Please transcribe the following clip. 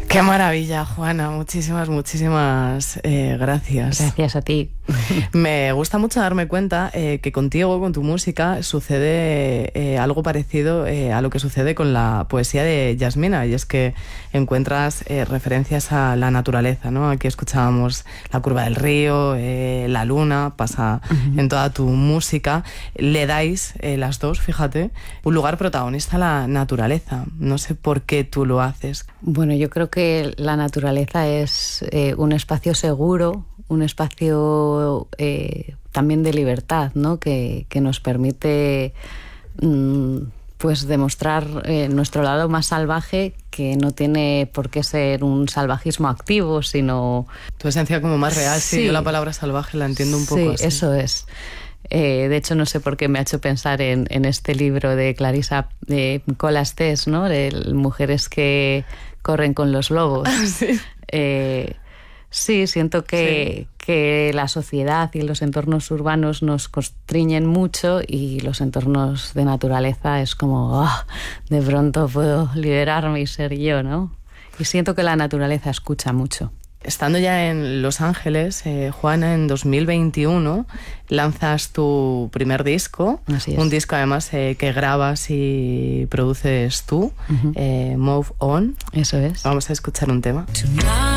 Qué maravilla, Juana. Muchísimas gracias. Gracias a ti. Me gusta mucho darme cuenta que contigo, con tu música, sucede algo parecido a lo que sucede con la poesía de Yasmina, y es que encuentras referencias a la naturaleza, ¿no? Aquí escuchábamos la curva del río, la luna, pasa en toda tu música. Le dais, las dos, fíjate, un lugar protagonista a la naturaleza. No sé por qué tú lo haces. Bueno, yo creo que la naturaleza es un espacio seguro, un espacio también de libertad, ¿no? Que nos permite pues demostrar nuestro lado más salvaje, que no tiene por qué ser un salvajismo activo, sino... Tu esencia como más real. Sí, yo la palabra salvaje la entiendo un poco así. Sí, eso es. De hecho, no sé por qué me ha hecho pensar en este libro de Clarissa Colas-Tess, ¿no? De mujeres que corren con los lobos. Sí. Sí, siento que la sociedad y los entornos urbanos nos constriñen mucho, y los entornos de naturaleza es como, de pronto puedo liberarme y ser yo, ¿no? Y siento que la naturaleza escucha mucho. Estando ya en Los Ángeles, Juana, en 2021 lanzas tu primer disco. Así es. Un disco además que grabas y produces tú, Move On. Eso es. Vamos a escuchar un tema. Tonight